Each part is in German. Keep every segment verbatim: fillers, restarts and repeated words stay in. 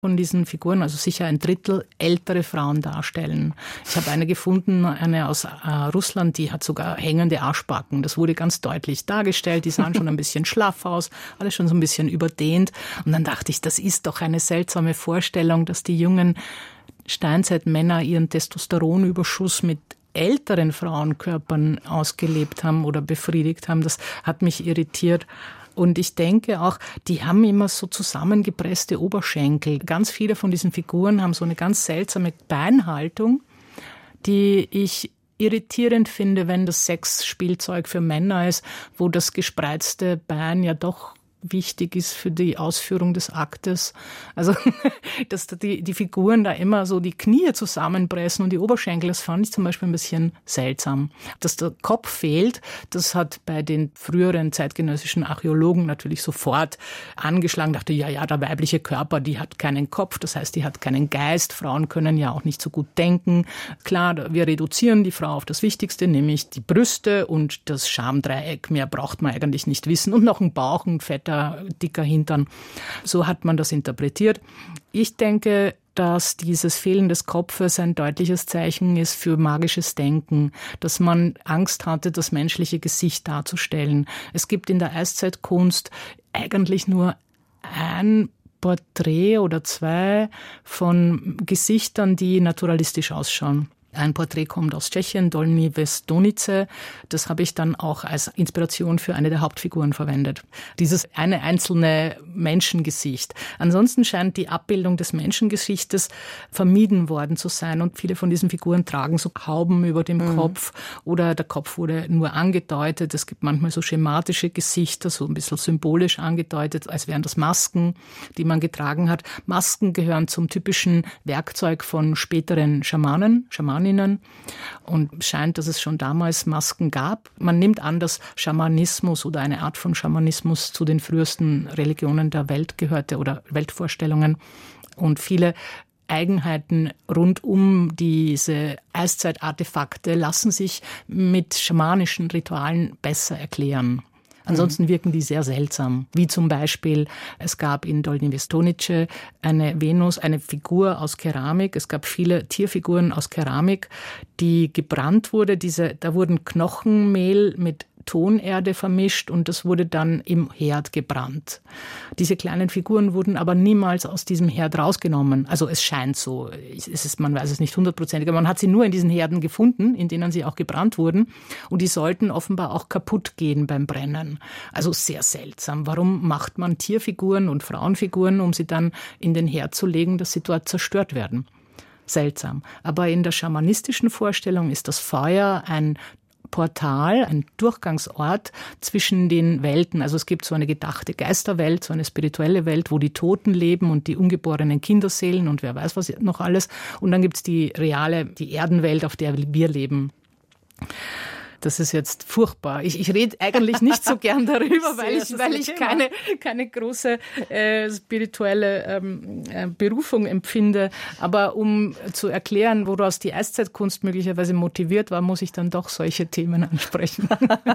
von diesen Figuren, also sicher ein Drittel, ältere Frauen darstellen. Ich habe eine gefunden, eine aus äh, Russland, die hat sogar hängende Arschbacken. Das wurde ganz deutlich dargestellt. Die sahen schon ein bisschen schlaff aus, alles schon so ein bisschen überdehnt. Und dann dachte ich, das ist doch eine seltsame Vorstellung, dass die jungen Steinzeitmänner ihren Testosteronüberschuss mit älteren Frauenkörpern ausgelebt haben oder befriedigt haben. Das hat mich irritiert. Und ich denke auch, die haben immer so zusammengepresste Oberschenkel. Ganz viele von diesen Figuren haben so eine ganz seltsame Beinhaltung, die ich irritierend finde, wenn das Sexspielzeug für Männer ist, wo das gespreizte Bein ja doch wichtig ist für die Ausführung des Aktes. Also, dass die, die Figuren da immer so die Knie zusammenpressen und die Oberschenkel, das fand ich zum Beispiel ein bisschen seltsam. Dass der Kopf fehlt, das hat bei den früheren zeitgenössischen Archäologen natürlich sofort angeschlagen. Dachte, ja, ja, der weibliche Körper, die hat keinen Kopf, das heißt, die hat keinen Geist. Frauen können ja auch nicht so gut denken. Klar, wir reduzieren die Frau auf das Wichtigste, nämlich die Brüste und das Schamdreieck. Mehr braucht man eigentlich nicht wissen. Und noch ein Bauch, ein fetter dicker Hintern. So hat man das interpretiert. Ich denke, dass dieses Fehlen des Kopfes ein deutliches Zeichen ist für magisches Denken, dass man Angst hatte, das menschliche Gesicht darzustellen. Es gibt in der Eiszeitkunst eigentlich nur ein Porträt oder zwei von Gesichtern, die naturalistisch ausschauen. Ein Porträt kommt aus Tschechien, Dolní Věstonice. Das habe ich dann auch als Inspiration für eine der Hauptfiguren verwendet. Dieses eine einzelne Menschengesicht. Ansonsten scheint die Abbildung des Menschengesichtes vermieden worden zu sein. Und viele von diesen Figuren tragen so Hauben über dem mhm. Kopf oder der Kopf wurde nur angedeutet. Es gibt manchmal so schematische Gesichter, so ein bisschen symbolisch angedeutet, als wären das Masken, die man getragen hat. Masken gehören zum typischen Werkzeug von späteren Schamanen, Schamanen. Und scheint, dass es schon damals Masken gab. Man nimmt an, dass Schamanismus oder eine Art von Schamanismus zu den frühesten Religionen der Welt gehörte oder Weltvorstellungen. Und viele Eigenheiten rund um diese Eiszeitartefakte lassen sich mit schamanischen Ritualen besser erklären. Ansonsten wirken die sehr seltsam. Wie zum Beispiel, es gab in Dolní Věstonice eine Venus, eine Figur aus Keramik. Es gab viele Tierfiguren aus Keramik, die gebrannt wurde. Diese, da wurden Knochenmehl mit Tonerde vermischt und das wurde dann im Herd gebrannt. Diese kleinen Figuren wurden aber niemals aus diesem Herd rausgenommen. Also es scheint so, es ist, man weiß es nicht hundertprozentig, aber man hat sie nur in diesen Herden gefunden, in denen sie auch gebrannt wurden und die sollten offenbar auch kaputt gehen beim Brennen. Also sehr seltsam. Warum macht man Tierfiguren und Frauenfiguren, um sie dann in den Herd zu legen, dass sie dort zerstört werden? Seltsam. Aber in der schamanistischen Vorstellung ist das Feuer ein Portal, ein Durchgangsort zwischen den Welten. Also es gibt so eine gedachte Geisterwelt, so eine spirituelle Welt, wo die Toten leben und die ungeborenen Kinderseelen und wer weiß was noch alles. Und dann gibt es die reale, die Erdenwelt, auf der wir leben. Das ist jetzt furchtbar. Ich, ich rede eigentlich nicht so gern darüber, weil ich, weil ich keine, keine große äh, spirituelle ähm, äh, Berufung empfinde. Aber um zu erklären, woraus die Eiszeitkunst möglicherweise motiviert war, muss ich dann doch solche Themen ansprechen.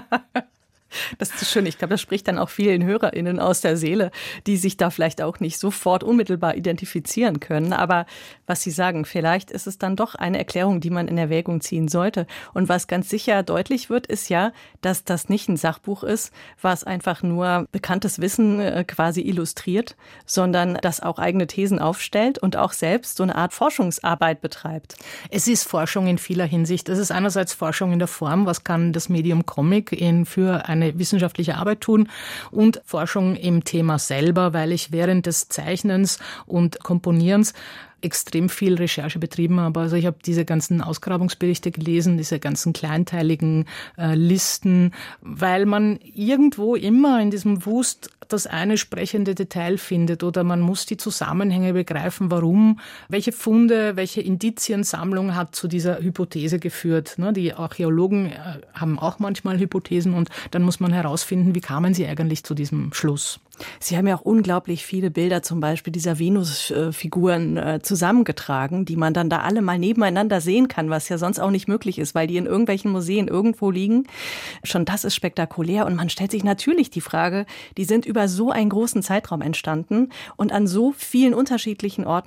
Das ist schön. Ich glaube, das spricht dann auch vielen HörerInnen aus der Seele, die sich da vielleicht auch nicht sofort unmittelbar identifizieren können. Aber was Sie sagen, vielleicht ist es dann doch eine Erklärung, die man in Erwägung ziehen sollte. Und was ganz sicher deutlich wird, ist ja, dass das nicht ein Sachbuch ist, was einfach nur bekanntes Wissen quasi illustriert, sondern das auch eigene Thesen aufstellt und auch selbst so eine Art Forschungsarbeit betreibt. Es ist Forschung in vieler Hinsicht. Es ist einerseits Forschung in der Form, was kann das Medium Comic in für ein eine wissenschaftliche Arbeit tun und Forschung im Thema selber, weil ich während des Zeichnens und Komponierens extrem viel Recherche betrieben habe. Also ich habe diese ganzen Ausgrabungsberichte gelesen, diese ganzen kleinteiligen äh, Listen, weil man irgendwo immer in diesem Wust das eine sprechende Detail findet oder man muss die Zusammenhänge begreifen, warum, welche Funde, welche Indiziensammlung hat zu dieser Hypothese geführt. Die Archäologen haben auch manchmal Hypothesen und dann muss man herausfinden, wie kamen sie eigentlich zu diesem Schluss. Sie haben ja auch unglaublich viele Bilder zum Beispiel dieser Venusfiguren äh, zusammengetragen, die man dann da alle mal nebeneinander sehen kann, was ja sonst auch nicht möglich ist, weil die in irgendwelchen Museen irgendwo liegen. Schon das ist spektakulär und man stellt sich natürlich die Frage, die sind über so einen großen Zeitraum entstanden und an so vielen unterschiedlichen Orten